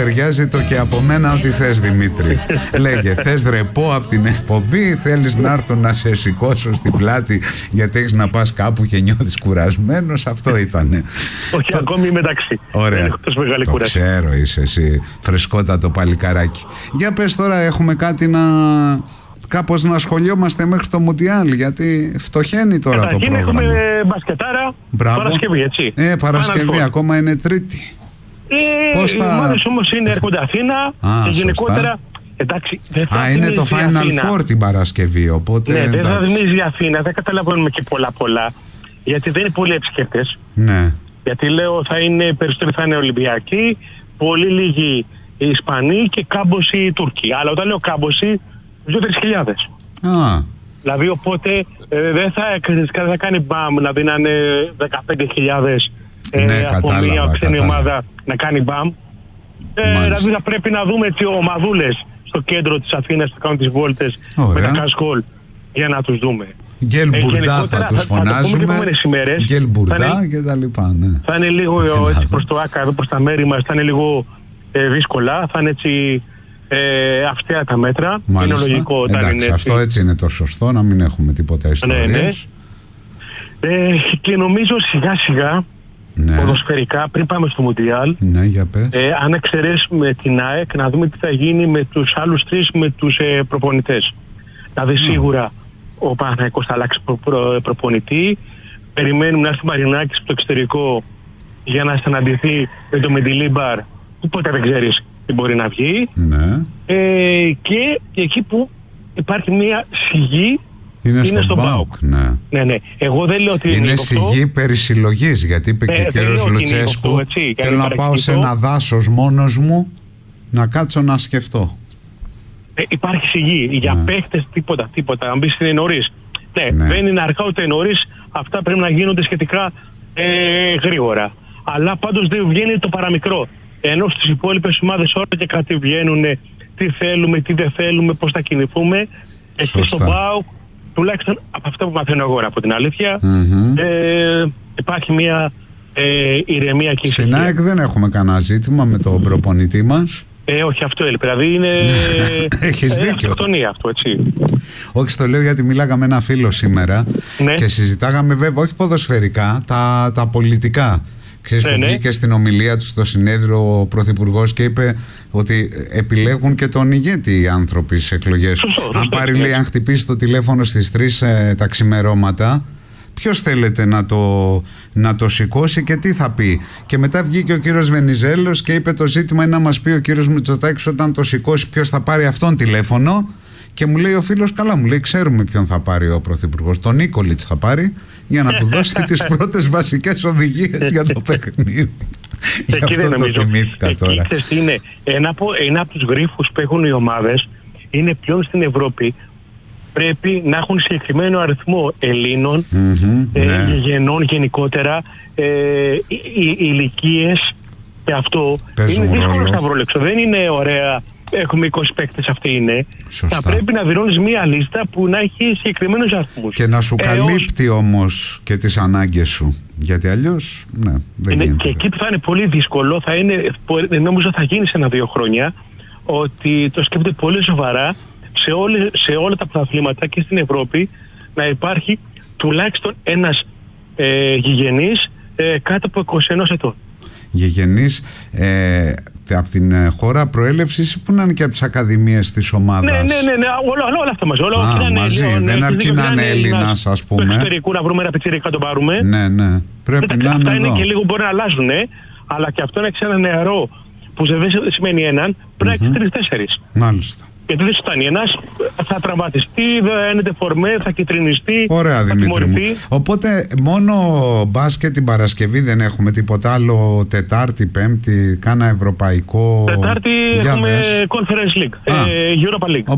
ταιριάζει το και από μένα ό,τι θες, Δημήτρη. Λέγε, θες ρεπό από την εκπομπή, θέλεις να έρθω να σε σηκώσω στην πλάτη γιατί έχεις να πας κάπου και νιώθεις κουρασμένος, αυτό ήτανε. Όχι, ακόμη μεταξύ. Ωραία, το κουράση. ξέρω, είσαι εσύ φρεσκότατο παλικαράκι. Για πες τώρα, έχουμε κάτι κάπως να ασχολιόμαστε μέχρι το Μουντιάλ, γιατί φτωχαίνει τώρα το πρόγραμμα. Έχουμε μπασκετάρα. Μπράβο. Παρασκευή, έτσι. Παρασκευή, ακόμα είναι Τρίτη. Πώς θα... Οι ομάδες όμως έρχονται Αθήνα και γενικότερα... Εντάξει, είναι το Final Four την Παρασκευή, οπότε... Ναι, δεν θα θυμίζει η Αθήνα, δεν καταλαβαίνουμε και πολλά, γιατί δεν είναι πολλοί επισκέπτες. Ναι. Γιατί λέω περισσότεροι θα είναι Ολυμπιακοί, πολύ λίγοι οι Ισπανοί και κάμποσοι οι Τούρκοι. Αλλά όταν λέω κάμποσοι, 2-3 χιλιάδες. Δηλαδή οπότε δεν θα κάνει μπαμ, δηλαδή να είναι 15.000 από μια ξένη ομάδα να κάνει μπαμ. Δηλαδή θα πρέπει να δούμε τι ομαδούλες στο κέντρο της Αθήνας θα κάνουν τις βόλτες με τα κασκόλ για να τους δούμε. Γκέλ Μπουρντά θα τους φωνάζουμε, Γκέλ Μπουρντά και τα λοιπά. Ναι. Θα είναι λίγο έτσι προς το Άκα, εδώ προς τα μέρη μας, θα είναι λίγο δύσκολα, θα είναι έτσι αυστηρά τα μέτρα. Μάλιστα. Είναι λογικό όταν εντάξει, είναι έτσι. Αυτό έτσι είναι το σωστό, να μην έχουμε τίποτα ιστορίες. Ναι. Και νομίζω σιγά σιγά ποδοσφαιρικά, πριν πάμε στο Μουντιάλ, για πες. αν εξαιρέσουμε την ΑΕΚ, να δούμε τι θα γίνει με τους άλλους τρεις, με τους προπονητές. Δηλαδή σίγουρα ο Παναθηναϊκός θα αλλάξει προπονητή. Περιμένουμε να έρθει ο Μαρινάκης από το εξωτερικό για να συναντηθεί με τον Μεντιλίμπαρ, που ποτέ δεν ξέρεις τι μπορεί να βγει. Ναι. Και εκεί που υπάρχει μια σιγή είναι στον ΠΑΟΚ. Ναι. Εγώ δεν λέω ότι είναι σιγή περί συλλογής, γιατί είπε και ο κύριος Λουτσέσκου, θέλω να πάω σε ένα δάσος μόνος μου να κάτσω να σκεφτώ. Υπάρχει σιγή. Για παίχτες τίποτα. Αν πεις είναι νωρίς. Ναι, δεν είναι αργά ούτε νωρίς. Αυτά πρέπει να γίνονται σχετικά γρήγορα. Αλλά πάντως δεν βγαίνει το παραμικρό. Ενώ στις υπόλοιπες ομάδες όλα και κάτι βγαίνουν, τι θέλουμε, τι δεν θέλουμε, πώς θα κινηθούμε. Εκεί στον ΠΑΟΚ, τουλάχιστον από αυτά που μαθαίνω εγώ από την αλήθεια, υπάρχει μια ηρεμία και ησυχία. Στην ΑΕΚ δεν έχουμε κανένα ζήτημα με τον προπονητή μας. Όχι, αυτό έλειπε. Δηλαδή είναι. Έχεις δίκιο. Αυτοκτονία αυτό, έτσι. Όχι, στο λέω γιατί μιλάγα με ένα φίλο σήμερα και συζητάγαμε βέβαια όχι ποδοσφαιρικά, τα πολιτικά. Ξέρεις που βγήκε στην ομιλία του στο συνέδριο ο Πρωθυπουργός και είπε ότι επιλέγουν και τον ηγέτη οι άνθρωποι στις εκλογές. Αν πάρει, λέει, αν χτυπήσει το τηλέφωνο στις 3 τα ξημερώματα, ποιος θέλετε να το σηκώσει και τι θα πει. Και μετά βγήκε ο κύριος Βενιζέλος και είπε το ζήτημα είναι να μας πει ο κύριος Μητσοτάκης όταν το σηκώσει ποιος θα πάρει αυτόν τηλέφωνο. Και μου λέει ο φίλος, καλά, μου λέει, ξέρουμε ποιον θα πάρει ο Πρωθυπουργός. Τον Νίκολιτς θα πάρει για να του δώσει τις πρώτες βασικές οδηγίες για το παιχνίδι. Γι' αυτό το θυμήθηκα τώρα. Είναι ένα από τους γρίφους που έχουν οι ομάδες, είναι πλέον στην Ευρώπη πρέπει να έχουν συγκεκριμένο αριθμό Ελλήνων, γενών γενικότερα, ηλικίες, και αυτό παίζουν είναι δύσκολο στα βρόλεξο. Δεν είναι ωραία. Έχουμε 20 παίκτες, αυτή είναι. Σωστά. Θα πρέπει να δηλώνεις μία λίστα που να έχει συγκεκριμένους αριθμούς. Και να σου καλύπτει όμως και τις ανάγκες σου. Γιατί αλλιώς, δεν γίνεται. Και εκεί που θα είναι πολύ δύσκολο, νομίζω θα γίνει σε 1-2 χρόνια, ότι το σκέφτεται πολύ σοβαρά σε όλα τα πρωταθλήματα και στην Ευρώπη να υπάρχει τουλάχιστον ένας γηγενής κάτω από 21 ετών. Γηγενής από την χώρα προέλευσης που να είναι και από τις ακαδημίες της ομάδας. Ναι, όλα αυτά μαζί. Μαζί, δεν αρκεί να είναι Έλληνας, ας πούμε. Του εξωτερικού να βρούμε ένα πιτσιρίκι να τον πάρουμε. Ναι, πρέπει να είναι αυτά εδώ. Είναι και λίγο μπορεί να αλλάζουν, αλλά και αυτό να έχεις ένα νεαρό που δεν σημαίνει έναν, πρέπει να έχεις 3-4. Μάλιστα. Γιατί δεν σου φτάνει ένας, θα τραυματιστεί, δεν είναι φορμέ, θα κυτρινιστεί. Ωραία, Δημήτρη μου. Οπότε μόνο μπάσκετ την Παρασκευή δεν έχουμε τίποτα άλλο. Τετάρτη, Πέμπτη, κάνα ευρωπαϊκό. Τετάρτη έχουμε Conference League, Europa League.